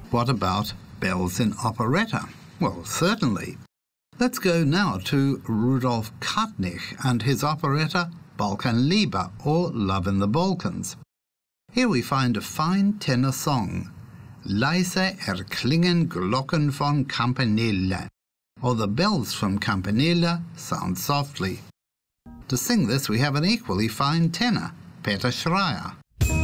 What about bells in operetta? Well, certainly. Let's go now to Rudolf Kartnich and his operetta Balkanliebe, or Love in the Balkans. Here we find a fine tenor song, Leise erklingen Glocken von Campanile, or the bells from Campanile sound softly. To sing this we have an equally fine tenor, Peter Schreier.